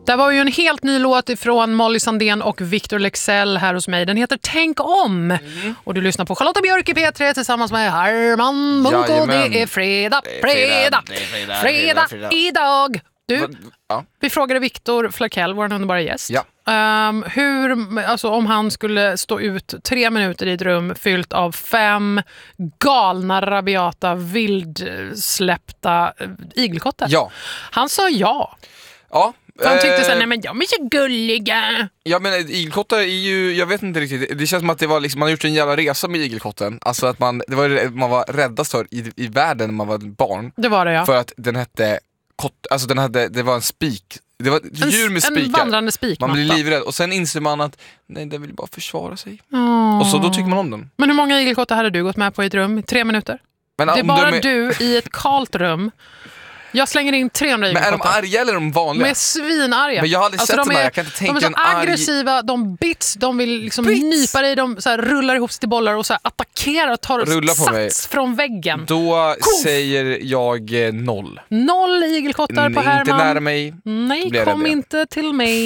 Det var ju en helt ny låt ifrån Molly Sandén och Victor Leksell här hos mig. Den heter Tänk om. Och du lyssnar på Charlotta Björk i P3 tillsammans med Herman Munko. Det är fredag idag. Du, vi frågade Victor Flakell, vår underbara gäst. Ja. Om han skulle stå ut 3 minuter i ett rum fyllt av 5 galna, rabiata, vildsläppta igelkottar. Ja. Han sa ja. Ja. Han tyckte så här, nej men de är så gulliga. Ja, men igelkottar är ju, jag vet inte riktigt. Det känns som att det var liksom, man har gjort en jävla resa med igelkotten. Alltså att man var räddast för i världen när man var barn. Det var det, ja. För att den hette alltså det var en spik. Det var ett djur med spikar. En vandrande spikmatta. Man blir livrädd. Och sen inser man att nej, den vill bara försvara sig. Och så då tycker man om den. Men hur många igelkottar hade du gått med på i ett rum? 3 minuter? Men det är bara du i ett kalt rum. Jag slänger in 300 igelkottar. Men är de arga eller är de vanliga? De är svinarga. Men jag har aldrig sett dem här. Jag kan inte tänka de är så aggressiva, de bits, de vill liksom nypa dig, de så här rullar ihop sig till bollar och så här attackerar och tar sats från väggen. Då säger jag 0. 0 igelkottar på Herman. Inte nära mig. Nej, kom inte till mig.